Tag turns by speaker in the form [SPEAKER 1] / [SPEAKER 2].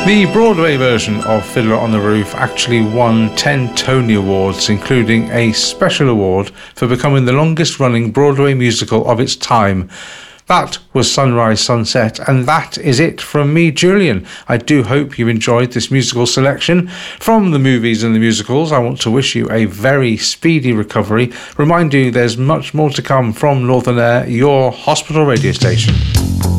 [SPEAKER 1] The Broadway version of Fiddler on the Roof actually won 10 Tony Awards, including a special award for becoming the longest-running Broadway musical of its time. That was Sunrise Sunset, and that is it from me, Julian. I do hope you enjoyed this musical selection. From the movies and the musicals, I want to wish you a very speedy recovery. Remind you there's much more to come from Northern Air, your hospital radio station.